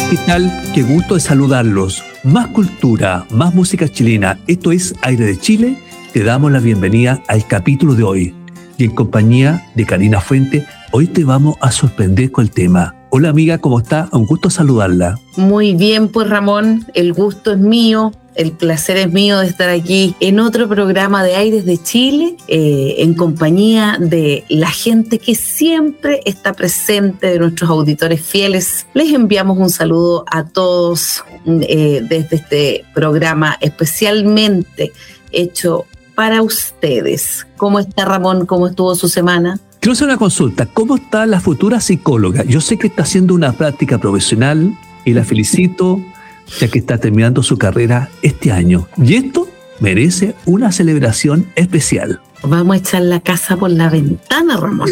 ¿Qué tal? Qué gusto de saludarlos. Más cultura, más música chilena. Esto es Aire de Chile. Te damos la bienvenida al capítulo de hoy. Y en compañía de Karina Fuente, hoy te vamos a sorprender con el tema. Hola amiga, ¿cómo está? Un gusto saludarla. Muy bien, pues Ramón, el gusto es mío. El placer es mío de estar aquí en otro programa de Aires de Chile, en compañía de la gente que siempre está presente, de nuestros auditores fieles. Les enviamos un saludo a todos desde este programa especialmente hecho para ustedes. ¿Cómo está Ramón? ¿Cómo estuvo su semana? Quiero hacer una consulta. ¿Cómo está la futura psicóloga? Yo sé que está haciendo una práctica profesional y la felicito, ya que está terminando su carrera este año. Y esto merece una celebración especial. Vamos a echar la casa por la ventana, Ramón.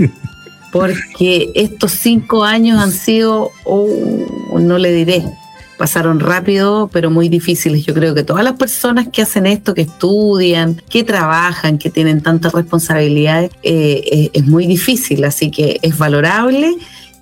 Porque estos 5 años han sido, no le diré, pasaron rápido, pero muy difíciles. Yo creo que todas las personas que hacen esto, que estudian, que trabajan, que tienen tantas responsabilidades, es muy difícil. Así que es valorable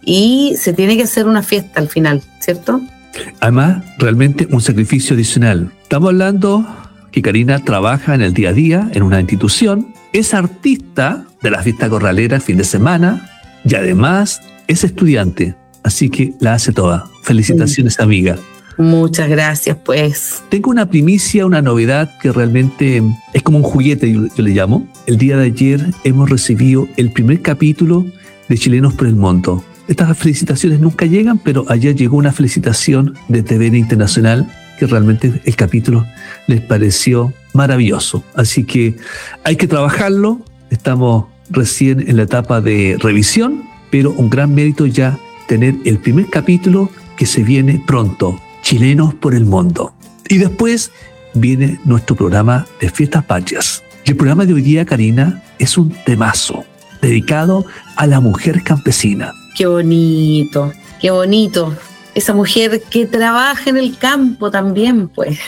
y se tiene que hacer una fiesta al final, ¿cierto? Además, realmente un sacrificio adicional. Estamos hablando que Karina trabaja en el día a día en una institución, es artista de la fiesta corralera el fin de semana y además es estudiante. Así que la hace toda. Felicitaciones, amiga. Muchas gracias, pues. Tengo una primicia, una novedad que realmente es como un juguete, yo le llamo. El día de ayer hemos recibido el primer capítulo de Chilenos por el Mundo. Estas felicitaciones nunca llegan, pero ayer llegó una felicitación de TVN Internacional que realmente el capítulo les pareció maravilloso. Así que hay que trabajarlo. Estamos recién en la etapa de revisión, pero un gran mérito ya tener el primer capítulo que se viene pronto, Chilenos por el Mundo. Y después viene nuestro programa de Fiestas Patrias. Y el programa de hoy día, Karina, es un temazo dedicado a la mujer campesina. Qué bonito, qué bonito. Esa mujer que trabaja en el campo también, pues.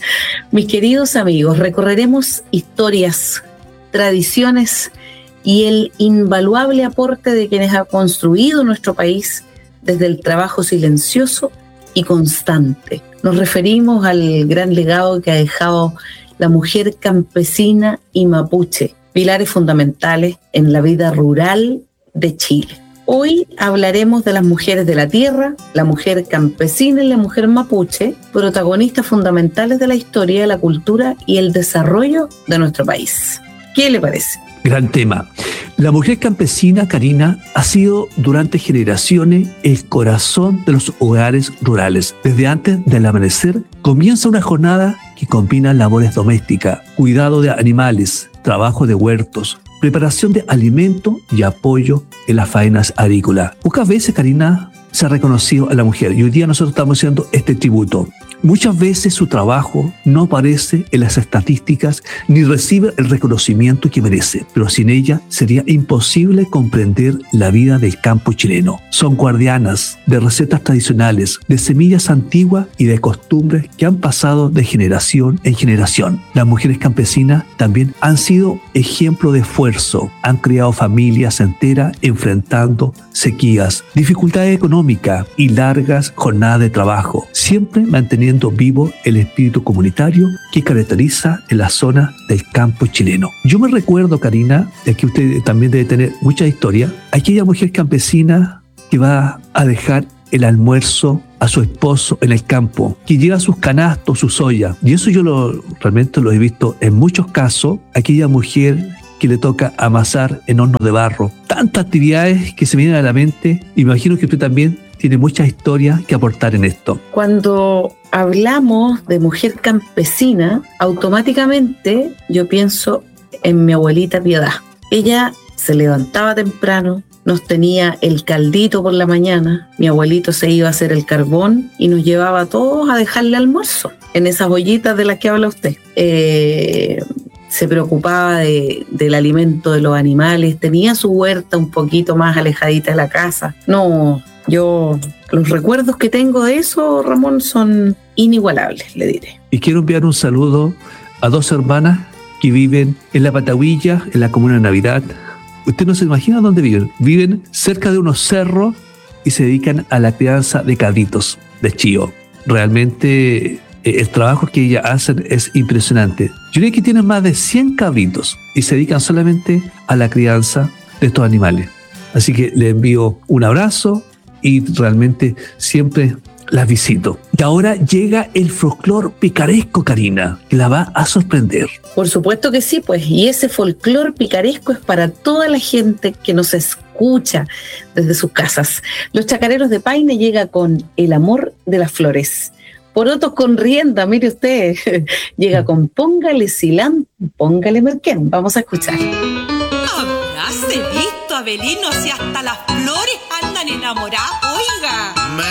Mis queridos amigos, recorreremos historias, tradiciones y el invaluable aporte de quienes han construido nuestro país desde el trabajo silencioso y constante. Nos referimos al gran legado que ha dejado la mujer campesina y mapuche, pilares fundamentales en la vida rural de Chile. Hoy hablaremos de las mujeres de la tierra, la mujer campesina y la mujer mapuche, protagonistas fundamentales de la historia, la cultura y el desarrollo de nuestro país. ¿Qué le parece? Gran tema. La mujer campesina, Karina, ha sido durante generaciones el corazón de los hogares rurales. Desde antes del amanecer comienza una jornada que combina labores domésticas, cuidado de animales, trabajo de huertos, preparación de alimento y apoyo en las faenas agrícolas. Pocas veces, Karina, se ha reconocido a la mujer y hoy día nosotros estamos haciendo este tributo. Muchas veces su trabajo no aparece en las estadísticas ni recibe el reconocimiento que merece, pero sin ella sería imposible comprender la vida del campo chileno. Son guardianas de recetas tradicionales, de semillas antiguas y de costumbres que han pasado de generación en generación. Las mujeres campesinas también han sido ejemplo de esfuerzo, han creado familias enteras enfrentando sequías, dificultades económicas y largas jornadas de trabajo, siempre manteniendo vivo el espíritu comunitario que caracteriza en la zona del campo chileno. Yo me recuerdo, Karina, de que usted también debe tener mucha historia, aquella mujer campesina que va a dejar el almuerzo a su esposo en el campo, que lleva sus canastos, sus ollas, y eso yo realmente lo he visto en muchos casos, aquella mujer que le toca amasar en hornos de barro. Tantas actividades que se vienen a la mente, imagino que usted también tiene muchas historias que aportar en esto. Cuando hablamos de mujer campesina, automáticamente yo pienso en mi abuelita Piedad. Ella se levantaba temprano, nos tenía el caldito por la mañana, mi abuelito se iba a hacer el carbón y nos llevaba a todos a dejarle almuerzo en esas ollitas de las que habla usted. Se preocupaba del alimento de los animales, tenía su huerta un poquito más alejadita de la casa. Los recuerdos que tengo de eso, Ramón, son inigualables, le diré. Y quiero enviar un saludo a 2 hermanas que viven en La Pataguilla, en la comuna de Navidad. Usted no se imagina dónde viven. Viven cerca de unos cerros y se dedican a la crianza de cabritos, de chivo. Realmente el trabajo que ellas hacen es impresionante. Yo creo que tienen más de 100 cabritos y se dedican solamente a la crianza de estos animales. Así que les envío un abrazo y realmente siempre las visito. Y ahora llega el folclor picaresco, Karina, que la va a sorprender. Por supuesto que sí, pues, y ese folclor picaresco es para toda la gente que nos escucha desde sus casas. Los Chacareros de Paine llega con El amor de las flores. Porotos con rienda, mire usted, llega con Póngale cilantro, póngale merquén. Vamos a escuchar. Habráse visto, Abelino, si hasta las flores andan enamoradas, oiga.